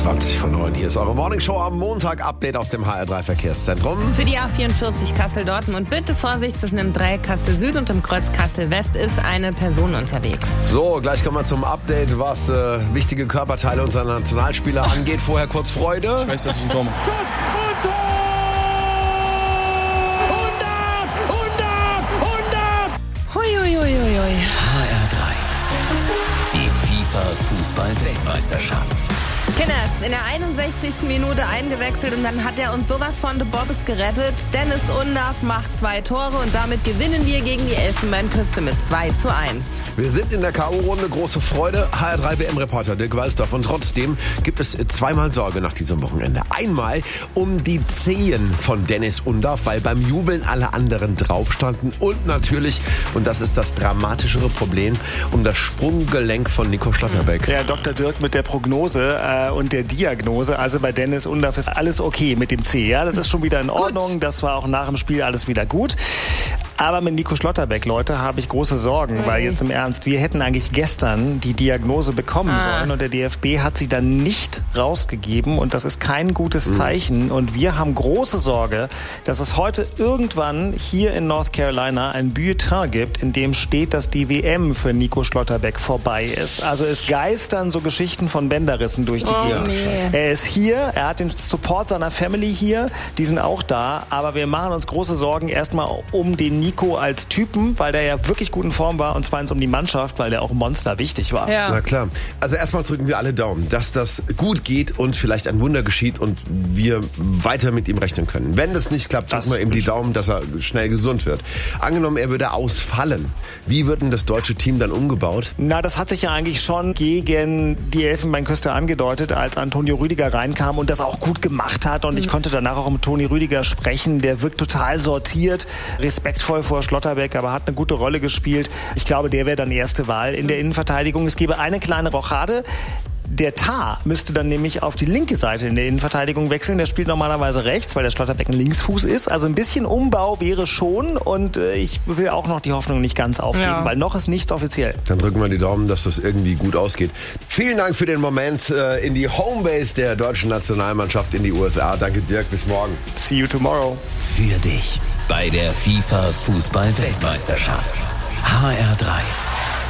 20:09. Hier ist eure Morningshow am Montag. Update aus dem HR3 Verkehrszentrum. Für die A44 Kassel-Dortmund bitte Vorsicht, zwischen dem Dreieck Kassel-Süd und dem Kreuz Kassel-West ist eine Person unterwegs. So, gleich kommen wir zum Update, was wichtige Körperteile unserer Nationalspieler angeht. Vorher kurz Freude. Ich weiß, dass ich ein Tor mache. Schuss und Tor! Huiuiuiui. HR3. Die FIFA-Fußball-Weltmeisterschaft. Kinders, in der 61. Minute eingewechselt und dann hat er uns sowas von de Bobbes gerettet. Dennis Undaff macht 2 Tore und damit gewinnen wir gegen die Elfenbeinküste mit 2:1. Wir sind in der K.O.-Runde, große Freude. HR3 WM-Reporter Dirk Walsdorf. Und trotzdem gibt es zweimal Sorge nach diesem Wochenende. Einmal um die Zehen von Dennis Undaff, weil beim Jubeln alle anderen drauf standen. Und natürlich, und das ist das dramatischere Problem, um das Sprunggelenk von Nico Schlotterbeck. Ja, Dr. Dirk mit der Prognose und der Diagnose. Also bei Dennis Undaff ist alles okay mit dem C. Ja, das ist schon wieder in Ordnung. Das war auch nach dem Spiel alles wieder gut. Aber mit Nico Schlotterbeck, Leute, habe ich große Sorgen, weil jetzt im Ernst, wir hätten eigentlich gestern die Diagnose bekommen sollen und der DFB hat sie dann nicht rausgegeben und das ist kein gutes Zeichen und wir haben große Sorge, dass es heute irgendwann hier in North Carolina ein Bulletin gibt, in dem steht, dass die WM für Nico Schlotterbeck vorbei ist. Also es geistern so Geschichten von Bänderrissen durch die Gegend. Nee. Er ist hier, er hat den Support seiner Family hier, die sind auch da, aber wir machen uns große Sorgen erstmal um den Nico als Typen, weil der ja wirklich gut in Form war und zweitens um die Mannschaft, weil der auch Monster wichtig war. Ja. Na klar. Also erstmal drücken wir alle Daumen, dass das gut geht und vielleicht ein Wunder geschieht und wir weiter mit ihm rechnen können. Wenn das nicht klappt, drücken wir ihm die Daumen, dass er schnell gesund wird. Angenommen, er würde ausfallen. Wie wird denn das deutsche Team dann umgebaut? Na, das hat sich ja eigentlich schon gegen die Elfenbeinküste angedeutet, als Antonio Rüdiger reinkam und das auch gut gemacht hat. Und ich konnte danach auch mit Toni Rüdiger sprechen. Der wirkt total sortiert, respektvoll vor Schlotterbeck, aber hat eine gute Rolle gespielt. Ich glaube, der wäre dann erste Wahl in der Innenverteidigung. Es gäbe eine kleine Rochade. Der Tar müsste dann nämlich auf die linke Seite in der Innenverteidigung wechseln. Der spielt normalerweise rechts, weil der Schlotterbeck ein Linksfuß ist. Also ein bisschen Umbau wäre schon. Und ich will auch noch die Hoffnung nicht ganz aufgeben, weil noch ist nichts offiziell. Dann drücken wir die Daumen, dass das irgendwie gut ausgeht. Vielen Dank für den Moment in die Homebase der deutschen Nationalmannschaft in die USA. Danke Dirk, bis morgen. See you tomorrow. Für dich bei der FIFA-Fußball-Weltmeisterschaft. HR3.